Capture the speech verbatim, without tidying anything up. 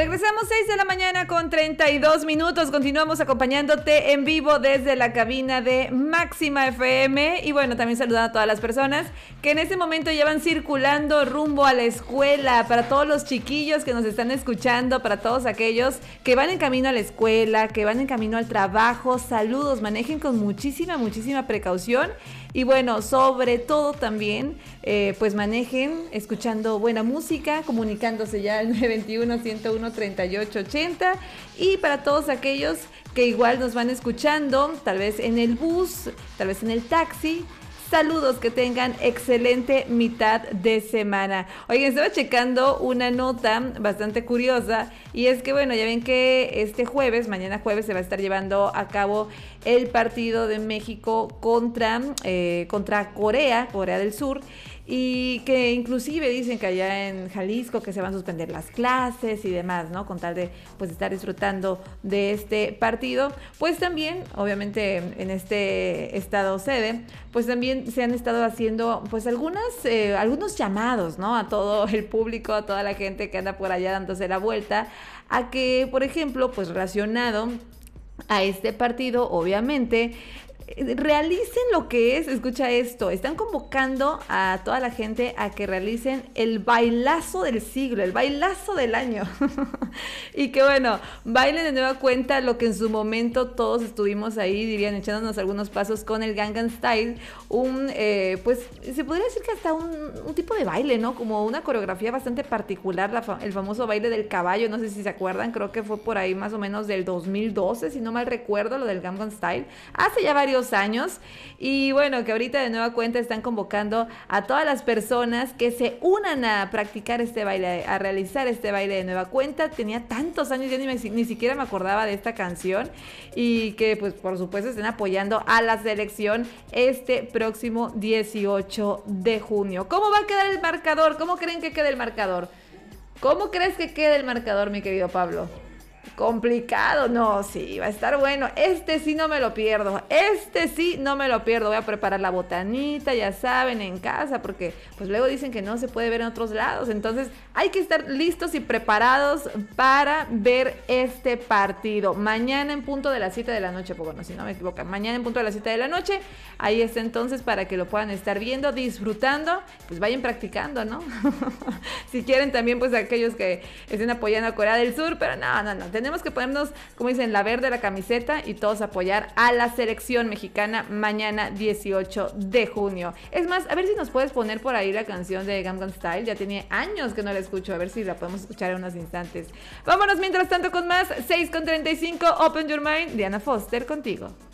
Regresamos seis de la mañana con treinta y dos minutos. Continuamos acompañándote en vivo desde la cabina de Máxima F M. Y bueno, también saludando a todas las personas que en este momento ya van circulando rumbo a la escuela. Para todos los chiquillos que nos están escuchando, para todos aquellos que van en camino a la escuela, que van en camino al trabajo, saludos, manejen con muchísima, muchísima precaución. Y bueno, sobre todo también, eh, pues manejen escuchando buena música, comunicándose ya al nueve dos uno, uno uno, tres ocho ocho cero. Y para todos aquellos que igual nos van escuchando, tal vez en el bus, tal vez en el taxi, saludos, que tengan excelente mitad de semana. Oigan, estaba checando una nota bastante curiosa y es que, bueno, ya ven que este jueves, mañana jueves, se va a estar llevando a cabo el partido de México contra, eh, contra Corea, Corea del Sur. Y que inclusive dicen que allá en Jalisco que se van a suspender las clases y demás, ¿no? Con tal de pues estar disfrutando de este partido. Pues también, obviamente, en este estado sede, pues también se han estado haciendo pues algunas, eh, algunos llamados, ¿no? A todo el público, a toda la gente que anda por allá dándose la vuelta, a que, por ejemplo, pues relacionado a este partido, obviamente, realicen lo que es, escucha esto, están convocando a toda la gente a que realicen el bailazo del siglo, el bailazo del año. Y que bueno, bailen de nueva cuenta lo que en su momento todos estuvimos ahí, dirían, echándonos algunos pasos con el Gangnam Style, un, eh, pues se podría decir que hasta un, un tipo de baile, ¿no? Como una coreografía bastante particular, la fa el famoso baile del caballo, no sé si se acuerdan, creo que fue por ahí más o menos del dos mil doce, si no mal recuerdo, lo del Gangnam Style, hace ya varios años. Y bueno, que ahorita de nueva cuenta están convocando a todas las personas que se unan a practicar este baile, a realizar este baile de nueva cuenta. Tenía tantos años, ya ni, me, ni siquiera me acordaba de esta canción. Y que pues por supuesto estén apoyando a la selección este próximo dieciocho de junio. ¿Cómo va a quedar el marcador? ¿Cómo creen que quede el marcador? ¿Cómo crees que quede el marcador, mi querido Pablo? Complicado, no, sí, va a estar bueno. Este sí no me lo pierdo, este sí no me lo pierdo. Voy a preparar la botanita, ya saben, en casa, porque pues luego dicen que no se puede ver en otros lados. Entonces hay que estar listos y preparados para ver este partido. Mañana en punto de las siete de la noche, pues bueno, si no me equivoco, mañana en punto de las siete de la noche. Ahí está entonces para que lo puedan estar viendo, disfrutando, pues vayan practicando, ¿no? Si quieren también, pues aquellos que estén apoyando a Corea del Sur, pero no, no, no. Tenemos que ponernos, como dicen, la verde, la camiseta y todos apoyar a la selección mexicana mañana dieciocho de junio. Es más, a ver si nos puedes poner por ahí la canción de Gangnam Style. Ya tiene años que no la escucho, a ver si la podemos escuchar en unos instantes. Vámonos mientras tanto con más. Seis con treinta y cinco, Open Your Mind. Diana Foster contigo.